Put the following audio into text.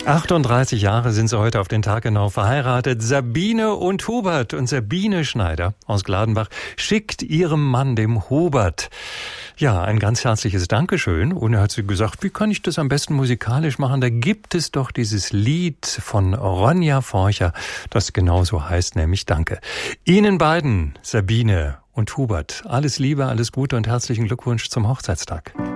38 Jahre sind sie heute auf den Tag genau verheiratet. Sabine und Hubert. Und Sabine Schneider aus Gladenbach schickt ihrem Mann, dem Hubert, ja, ein ganz herzliches Dankeschön. Und er hat sie gesagt, wie kann ich das am besten musikalisch machen? Da gibt es doch dieses Lied von Ronja Forcher, das genauso heißt, nämlich Danke. Ihnen beiden, Sabine und Hubert, alles Liebe, alles Gute und herzlichen Glückwunsch zum Hochzeitstag.